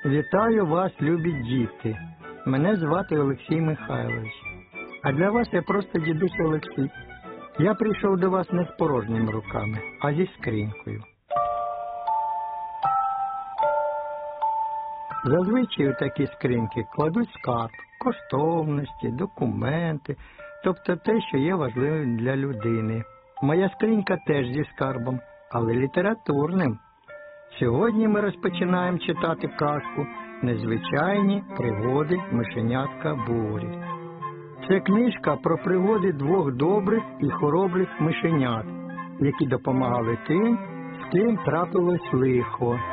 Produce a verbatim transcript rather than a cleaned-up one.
Вітаю вас, любі діти. Мене звати Олексій Михайлович. А для вас я просто дідусь Олексій. Я прийшов до вас не з порожніми руками, а зі скринькою. Зазвичай у такі скриньки кладуть скарб, коштовності, документи, тобто те, що є важливим для людини. Моя скринька теж зі скарбом, але літературним. Сьогодні ми розпочинаємо читати казку «Незвичайні пригоди мишенятка Борі». Це книжка про пригоди двох добрих і хоробрих мишенят, які допомагали тим, з ким трапилось лихо.